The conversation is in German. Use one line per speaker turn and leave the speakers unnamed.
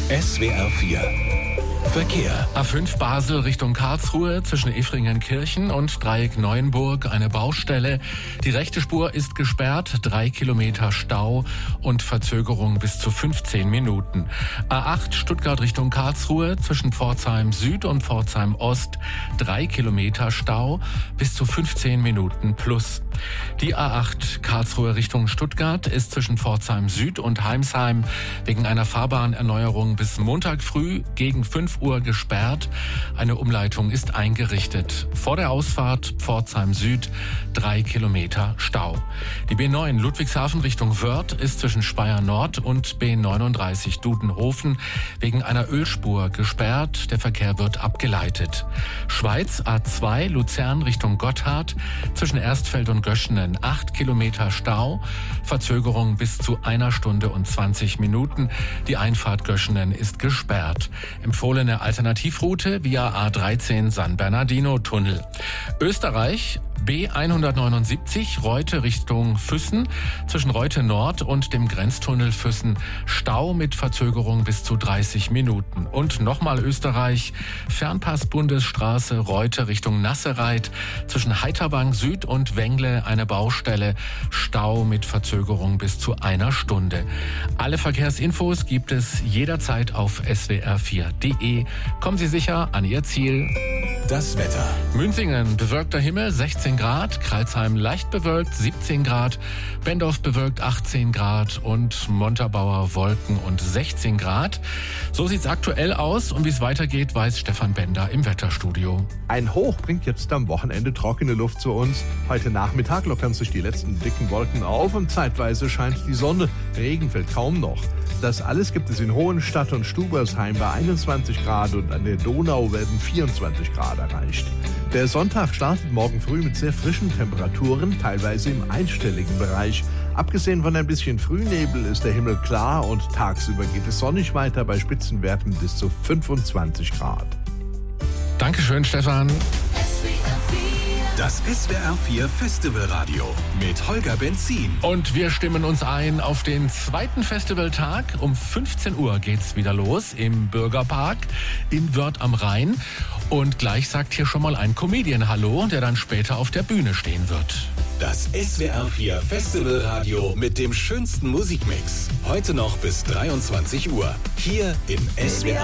SWR 4 Verkehr.
A5 Basel Richtung Karlsruhe zwischen Efringenkirchen und Dreieck Neuenburg eine Baustelle. Die rechte Spur ist gesperrt, 3 Kilometer Stau und Verzögerung bis zu 15 Minuten. A8 Stuttgart Richtung Karlsruhe zwischen Pforzheim Süd und Pforzheim Ost 3 Kilometer Stau bis zu 15 Minuten plus. Die A8 Karlsruhe Richtung Stuttgart ist zwischen Pforzheim Süd und Heimsheim wegen einer Fahrbahnerneuerung bis Montag früh gegen 5 Uhr gesperrt. Eine Umleitung ist eingerichtet. Vor der Ausfahrt Pforzheim Süd 3 Kilometer Stau. Die B9 Ludwigshafen Richtung Wörth ist zwischen Speyer Nord und B39 Dudenhofen wegen einer Ölspur gesperrt. Der Verkehr wird abgeleitet. Schweiz A2 Luzern Richtung Gotthard zwischen Erstfeld und Göschenen 8 Kilometer Stau. Verzögerung bis zu 1 Stunde und 20 Minuten. Die Einfahrt Göschenen ist gesperrt. Empfohlene Alternativroute via A13 San Bernardino Tunnel. Österreich B179 Reute Richtung Füssen zwischen Reute Nord und dem Grenztunnel Füssen Stau mit Verzögerung bis zu 30 Minuten. Und nochmal Österreich Fernpass Bundesstraße Reute Richtung Nassereit zwischen Heiterwang Süd und Wengle eine Baustelle, Stau mit Verzögerung bis zu 1 Stunde. Alle Verkehrsinfos gibt es jederzeit auf swr4.de. Kommen Sie sicher an Ihr Ziel.
Das Wetter.
Münzingen bewölkter Himmel 16 Grad, Crailsheim leicht bewölkt 17 Grad, Bendorf bewölkt 18 Grad und Montabaur Wolken und 16 Grad. So sieht's aktuell aus und wie es weitergeht, weiß Stefan Bender im Wetterstudio.
Ein Hoch bringt jetzt am Wochenende trockene Luft zu uns. Heute Nachmittag lockern sich die letzten dicken Wolken auf und zeitweise scheint die Sonne. Regen fällt kaum noch. Das alles gibt es in Hohenstadt und Stubersheim bei 21 Grad und an der Donau werden 24 Grad erreicht. Der Sonntag startet morgen früh mit sehr frischen Temperaturen, teilweise im einstelligen Bereich. Abgesehen von ein bisschen Frühnebel ist der Himmel klar und tagsüber geht es sonnig weiter bei Spitzenwerten bis zu 25 Grad.
Dankeschön, Stefan.
Das SWR 4 Festivalradio mit Holger Benzin.
Und wir stimmen uns ein auf den zweiten Festivaltag. Um 15 Uhr geht's wieder los im Bürgerpark in Wörth am Rhein. Und gleich sagt hier schon mal ein Comedian Hallo, der dann später auf der Bühne stehen wird.
Das SWR 4 Festivalradio mit dem schönsten Musikmix. Heute noch bis 23 Uhr. Hier im SWR